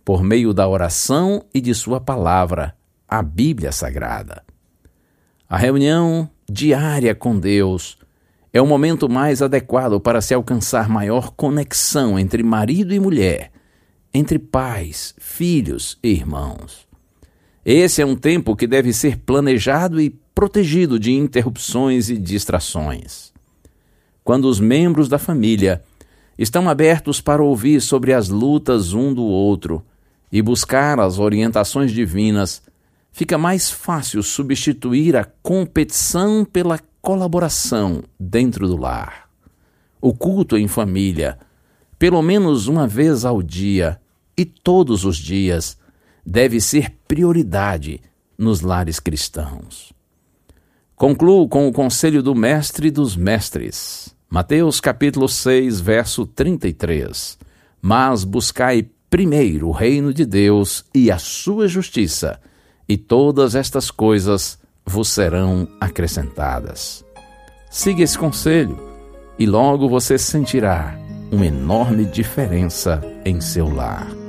por meio da oração e de sua palavra, a Bíblia Sagrada. A reunião diária com Deus é o momento mais adequado para se alcançar maior conexão entre marido e mulher, entre pais, filhos e irmãos. Esse é um tempo que deve ser planejado e protegido de interrupções e distrações. Quando os membros da família estão abertos para ouvir sobre as lutas um do outro e buscar as orientações divinas, fica mais fácil substituir a competição pela colaboração dentro do lar. O culto em família, pelo menos uma vez ao dia e todos os dias, deve ser prioridade nos lares cristãos. Concluo com o conselho do Mestre dos Mestres. Mateus capítulo 6, verso 33. Mas buscai primeiro o reino de Deus e a sua justiça, e todas estas coisas vos serão acrescentadas. Siga esse conselho e logo você sentirá uma enorme diferença em seu lar.